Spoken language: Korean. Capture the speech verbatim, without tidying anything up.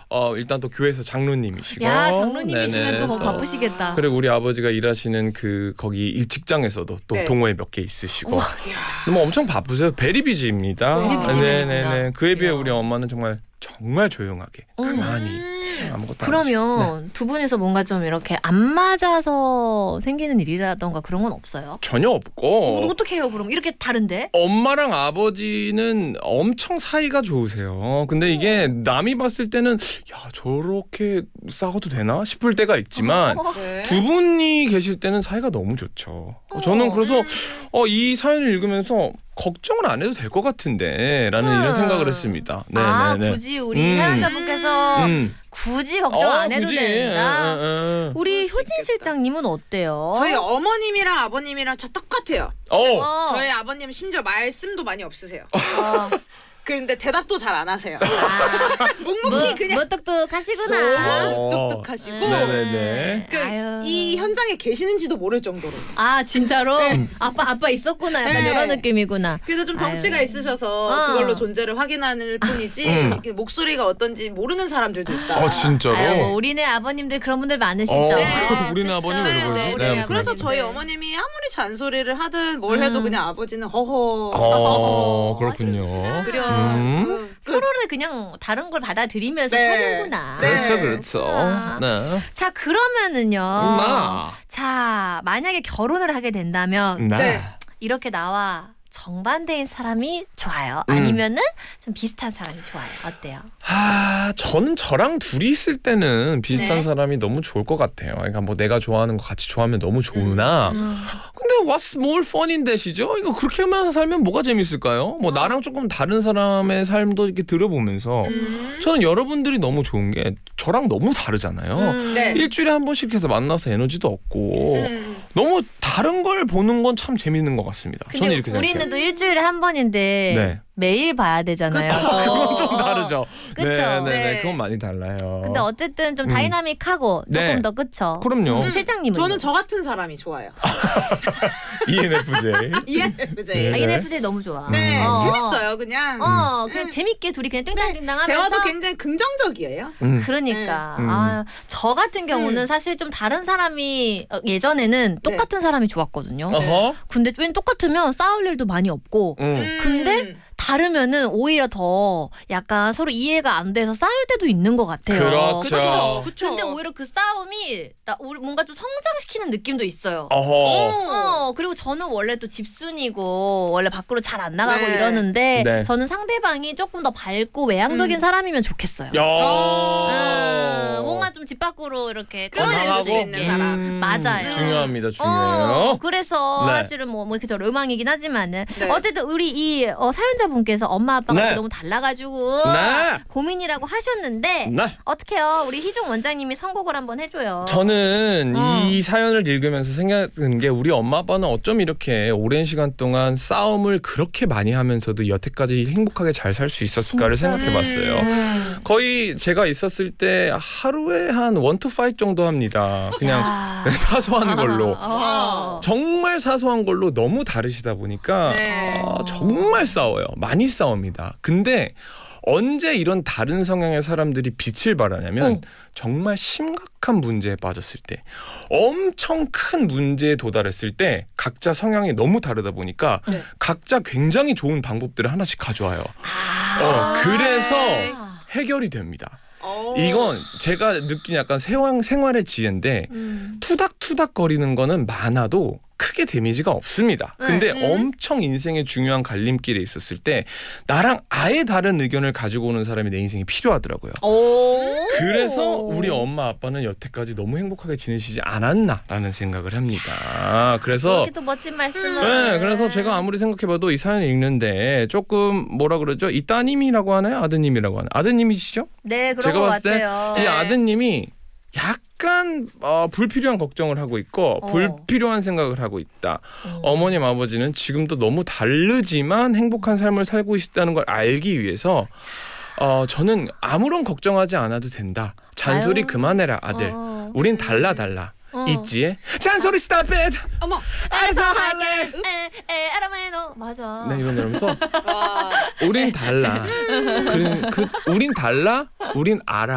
어, 일단 또 교회에서 장로님이시고. 야, 장로님이시면 네네, 또 또. 바쁘시겠다. 그리고 우리 아버지가 일하시는 그 거기 일 직장에서도 또 네. 동호회 몇 개 있으시고. 우와, 뭐 엄청 바쁘세요. 베리비지입니다. 베리비지입니다. 네네네. 그에 비해 이야. 우리 엄마는 정말 정말 조용하게 가만히 음. 아무것도 그러면 안 하시고. 네. 두 분에서 뭔가 좀 이렇게 안 맞아서 생기는 일이라던가 그런 건 없어요? 전혀 없고. 어, 어떻게 해요 그럼? 이렇게 다른데? 엄마랑 아버지는 엄청 사이가 좋으세요. 근데 이게 남이 봤을 때는 야 저렇게 싸워도 되나 싶을 때가 있지만 네. 두 분이 계실 때는 사이가 너무 좋죠. 어, 저는 그래서 어, 이 사연을 읽으면서 걱정을 안 해도 될 것 같은데 라는 음. 이런 생각을 했습니다. 네, 아 네, 네. 굳이 우리 음. 사연자분께서 음. 굳이 걱정 어, 안 해도 굳이. 된다. 응, 응, 응. 우리 효진 실장님은 어때요? 저희 어머님이랑 아버님이랑 저 똑같아요. 어. 어. 저희 아버님 심지어 말씀도 많이 없으세요. 어. 그런데 대답도 잘 안 하세요. 아, 묵묵히 뭐, 그냥 무뚝뚝하시구나. 어. 똑똑하시고 네네네. 그 아유. 이 현장에 계시는지도 모를 정도로. 아 진짜로? 아빠 아빠 있었구나. 약간 네. 이런 느낌이구나. 그래서 좀 덩치가 아유. 있으셔서 어. 그걸로 존재를 확인하는 뿐이지 음. 이렇게 목소리가 어떤지 모르는 사람들도 있다. 어 진짜로. 아유, 뭐 우리네 아버님들 그런 분들 많으시죠. 어, 네. 우리는 그쵸? 아버님 네, 이러고 네, 네, 네. 아무튼. 그래서 저희 네. 어머님이 아무리 잔소리를 하든 뭘 해도 음. 그냥 아버지는 허허. 어 그렇군요. 그려. 음. 음. 서로를 그냥 다른 걸 받아들이면서 네. 사는구나. 네. 그렇죠 그렇죠. 아. 네. 자 그러면은요. 엄마. 자 만약에 결혼을 하게 된다면 네. 네. 이렇게 나와 정반대인 사람이 좋아요? 음. 아니면은 좀 비슷한 사람이 좋아요? 어때요? 아, 저는 저랑 둘이 있을 때는 비슷한 네. 사람이 너무 좋을 것 같아요. 그러니까 뭐 내가 좋아하는 거 같이 좋아하면 너무 좋으나 음. 근데 what's more fun인데시죠? 이거 그렇게만 살면 뭐가 재밌을까요? 뭐 나랑 조금 다른 사람의 삶도 이렇게 들어보면서 음. 저는 여러분들이 너무 좋은 게 저랑 너무 다르잖아요. 음. 네. 일주일에 한 번씩 해서 만나서 에너지도 얻고 음. 너무 다른 걸 보는 건 참 재밌는 것 같습니다. 저는 근데 이렇게 생각해요. 우리는 또 일주일에 한 번인데 네. 매일 봐야 되잖아요. 그건 좀 다르죠. 그쵸? 네, 네, 네, 네. 그건 많이 달라요. 근데 어쨌든 좀 음. 다이나믹하고 조금 네. 더 그쵸? 그럼요. 음, 실장님은 저는 저 같은 사람이 좋아요. 이엔에프제이. 이엔에프제이. 아, 네. 이엔에프제이 너무 좋아. 네, 어. 재밌어요, 그냥. 어, 그냥 재밌게 둘이 그냥 띵땅띵땅하면서 대화도 굉장히 긍정적이에요. 음. 그러니까 네. 음. 아, 저 같은 경우는 음. 사실 좀 다른 사람이 어, 예전에는 똑같은 사람이 좋았거든요. 어허. 근데 왜 똑같으면 싸울 일도 많이 없고 음. 음. 근데 다르면은 오히려 더 약간 서로 이해가 안 돼서 싸울 때도 있는 것 같아요. 그렇죠. 그쵸, 그쵸. 근데 오히려 그 싸움이 나 우리 뭔가 좀 성장시키는 느낌도 있어요. 어허. 어, 그리고 저는 원래 또 집순이고 원래 밖으로 잘 안 나가고 네. 이러는데 네. 저는 상대방이 조금 더 밝고 외향적인 음. 사람이면 좋겠어요. 야. 음, 뭔가 좀 집 밖으로 이렇게 끌어내줄 꺼내줄 수 수 있는 있게. 사람. 음, 맞아요. 중요합니다. 중요해요. 어, 그래서 네. 사실은 뭐, 뭐 이렇게 저 로망이긴 하지만은 네. 어쨌든 우리 이 어, 사연자분께서 엄마 아빠가 네. 너무 달라가지고 네. 고민이라고 하셨는데 네. 어떡해요? 우리 희종 원장님이 선곡을 한번 해줘요. 저는 어. 이 사연을 읽으면서 생각드는 게 우리 엄마 아빠는 어쩜 이렇게 오랜 시간 동안 싸움을 그렇게 많이 하면서도 여태까지 행복하게 잘 살 수 있었을까를 진짜. 생각해봤어요. 음. 거의 제가 있었을 때 하루에 한 원 투 파이브 정도 합니다. 그냥 야. 사소한 걸로. 어. 정말 사소한 걸로 너무 다르시다 보니까 네. 어, 정말 싸워요. 많이 싸웁니다. 근데 언제 이런 다른 성향의 사람들이 빛을 발하냐면 어. 정말 심각한 문제에 빠졌을 때, 엄청 큰 문제에 도달했을 때 각자 성향이 너무 다르다 보니까 네. 각자 굉장히 좋은 방법들을 하나씩 가져와요. 아. 어, 그래서 해결이 됩니다. 오. 이건 제가 느낀 약간 생활, 생활의 지혜인데 음. 투닥투닥 거리는 거는 많아도 크게 데미지가 없습니다. 근데 네. 엄청 인생의 중요한 갈림길에 있었을 때 나랑 아예 다른 의견을 가지고 오는 사람이 내 인생에 필요하더라고요. 오. 그래서 우리 엄마 아빠는 여태까지 너무 행복하게 지내시지 않았나라는 생각을 합니다. 그래서 이렇게 또 멋진 말씀을. 네, 그래서 제가 아무리 생각해봐도 이 사연을 읽는데 조금 뭐라 그러죠? 이 따님이라고 하나요? 아드님이라고 하나요? 아드님이시죠? 네 그런 제가 것 봤을 때 같아요. 이 네. 아드님이 약간 어, 불필요한 걱정을 하고 있고 어. 불필요한 생각을 하고 있다. 어. 어머님 아버지는 지금도 너무 다르지만 행복한 삶을 살고 있다는 걸 알기 위해서 어, 저는 아무런 걱정하지 않아도 된다. 잔소리 아유. 그만해라 아들. 어. 우린 달라 달라. 어. 있지에 잔소리 stop it. 어머. 알아서 할래. 에에 아라메노 맞아. 네 이런 이러면서 와. 우린 달라. 그, 그 우린 달라. 우린 알아.